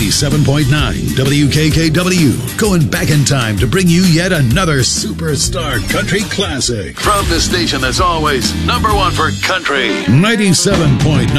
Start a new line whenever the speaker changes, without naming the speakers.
97.9 WKKW, going back in time to bring you yet another superstar country classic.
From the station that's always number one for country.
97.9